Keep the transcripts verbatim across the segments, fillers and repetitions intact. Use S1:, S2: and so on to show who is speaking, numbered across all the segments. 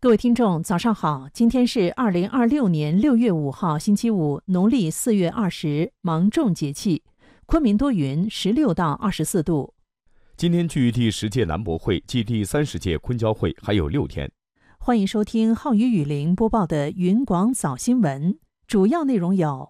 S1: 各位听众，早上好！今天是二零二六年六月五号，星期五，农历四月二十，芒种节气。昆明多云，十六到二十四度。
S2: 今天距第十届南博会暨第三十届昆交会还有六天。
S1: 欢迎收听浩宇雨林播报的云广早新闻，主要内容有：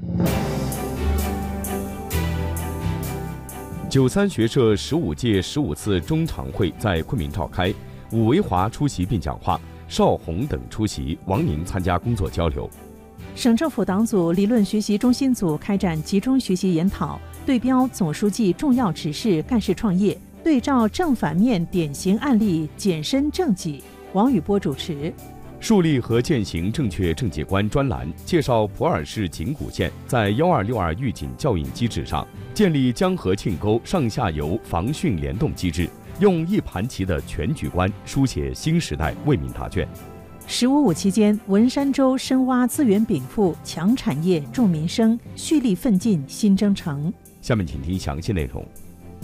S2: 九三学社十五届十五次中常会在昆明召开，伍维华出席并讲话，邵宏等出席，王宁参加工作交流。
S1: 省政府党组理论学习中心组开展集中学习研讨，对标总书记重要指示干事创业，对照正反面典型案例减深政绩。王宇波主持。
S2: 树立和践行正确政界观专栏介绍普洱市景谷县在一二六二预警教育机制上建立江河庆沟上下游防汛联动机制，用一盘棋的全局观书写新时代为民答卷。
S1: 十五五期间，文山州深挖资源禀赋，强产业重民生，蓄力奋进新征程。
S2: 下面请听详细内容。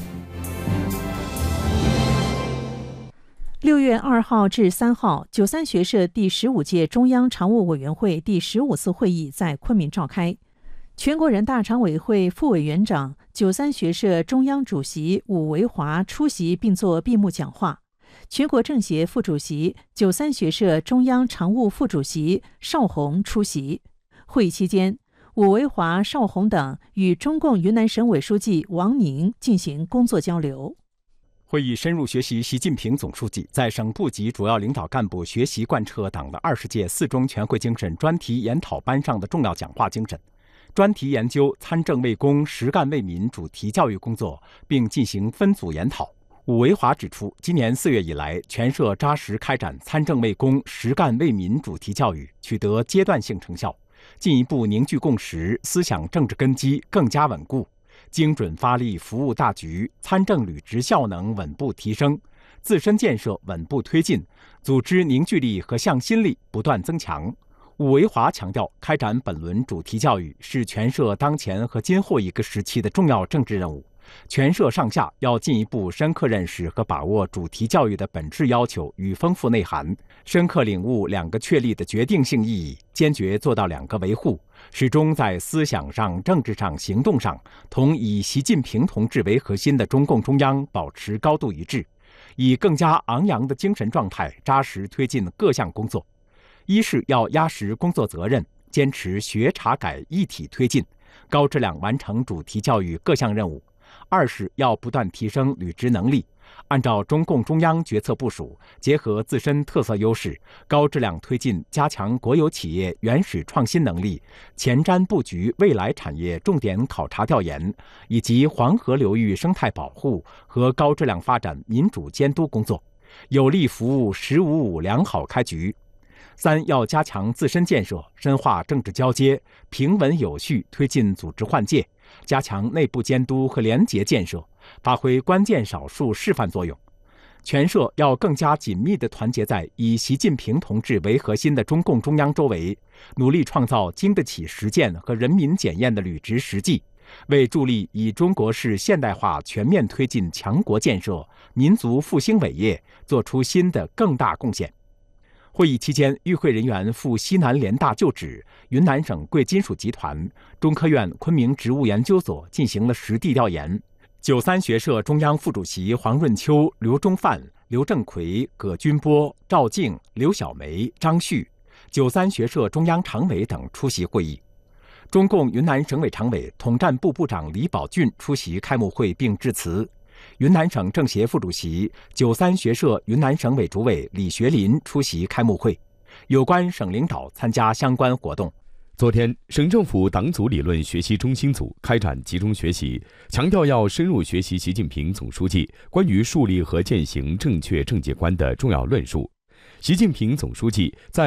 S1: 六月二号至三号，九三学社第十五届中央常务委员会第十五次会议在昆明召开。全国人大常委会副委员长、九三学社中央主席伍维华出席并作闭幕讲话。全国政协副主席、九三学社中央常务副主席邵宏出席。会议期间，伍维华、邵宏等与中共云南省委书记王宁进行工作交流。
S3: 会议深入学习习近平总书记在省部级主要领导干部学习贯彻党的二十届四中全会精神专题研讨班上的重要讲话精神，专题研究参政为公、实干为民主题教育工作，并进行分组研讨。伍维华指出，今年四月以来，全社扎实开展参政为公、实干为民主题教育，取得阶段性成效，进一步凝聚共识，思想政治根基更加稳固。精准发力服务大局，参政履职效能稳步提升，自身建设稳步推进，组织凝聚力和向心力不断增强。伍维华强调，开展本轮主题教育是全社当前和今后一个时期的重要政治任务，全社上下要进一步深刻认识和把握主题教育的本质要求与丰富内涵，深刻领悟两个确立的决定性意义，坚决做到两个维护，始终在思想上、政治上、行动上同以习近平同志为核心的中共中央保持高度一致，以更加昂扬的精神状态扎实推进各项工作。一是要压实工作责任，坚持学查改一体推进，高质量完成主题教育各项任务；二是要不断提升履职能力，按照中共中央决策部署，结合自身特色优势，高质量推进加强国有企业原始创新能力，前瞻布局未来产业重点考察调研，以及黄河流域生态保护和高质量发展民主监督工作，有力服务“十五五”良好开局。三要加强自身建设，深化政治交接，平稳有序推进组织换届，加强内部监督和廉洁建设，发挥关键少数示范作用。全社要更加紧密地团结在以习近平同志为核心的中共中央周围，努力创造经得起实践和人民检验的履职实际，为助力以中国式现代化全面推进强国建设、民族复兴伟业做出新的更大贡献。会议期间，与会人员赴西南联大旧址、云南省贵金属集团、中科院昆明植物研究所进行了实地调研。九三学社中央副主席黄润秋、刘忠范、刘正奎、葛军波、赵静、刘小梅、张旭，九三学社中央常委等出席会议。中共云南省委常委、统战部部长李宝俊出席开幕会并致辞。云南省政协副主席、九三学社云南省委主委李学林出席开幕会，有关省领导参加相关活动。
S2: 昨天，省政府党组理论学习中心组开展集中学习，强调要深入学习习近平总书记关于树立和践行正确政界观的重要论述。习近平总书记在